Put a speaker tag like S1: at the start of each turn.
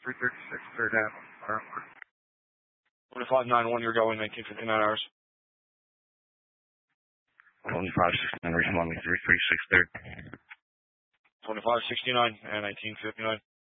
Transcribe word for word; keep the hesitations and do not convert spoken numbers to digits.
S1: three thirty-six, third down.
S2: twenty-five nine one, you're going nineteen fifty-nine hours.
S3: twenty-five sixty-nine, responding three thirty-six, third.
S2: twenty-five sixty-nine and nineteen fifty-nine.